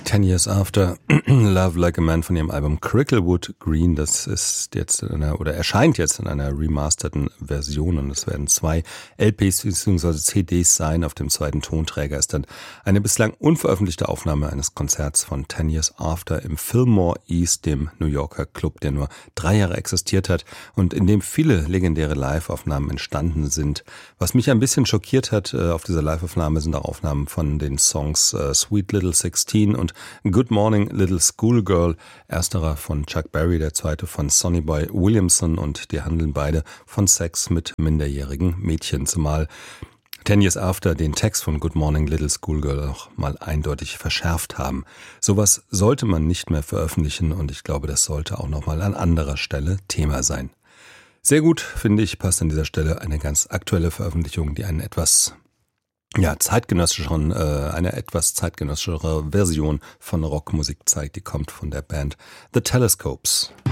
10 Years After, Love Like a Man von ihrem Album Cricklewood Green. Das ist jetzt erscheint jetzt in einer remasterten Version und es werden 2 LPs bzw. CDs sein. Auf dem zweiten Tonträger ist dann eine bislang unveröffentlichte Aufnahme eines Konzerts von 10 Years After im Fillmore East, dem New Yorker Club, der nur 3 Jahre existiert hat und in dem viele legendäre Live-Aufnahmen entstanden sind. Was mich ein bisschen schockiert hat auf dieser Live-Aufnahme sind auch Aufnahmen von den Songs Sweet Little 16 und Good Morning Little Schoolgirl, ersterer von Chuck Berry, der zweite von Sonny Boy Williamson, und die handeln beide von Sex mit minderjährigen Mädchen, zumal 10 Years After den Text von Good Morning Little Schoolgirl auch mal eindeutig verschärft haben. Sowas sollte man nicht mehr veröffentlichen und ich glaube, das sollte auch nochmal an anderer Stelle Thema sein. Sehr gut, finde ich, passt an dieser Stelle eine ganz aktuelle Veröffentlichung, die eine etwas zeitgenössischere Version von Rockmusik zeigt. Die kommt von der Band The Telescopes.